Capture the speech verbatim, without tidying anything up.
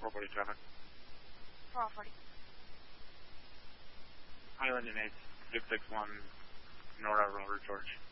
four forty-seven. four forty. Highland and eight, six six one, Nora Robert George.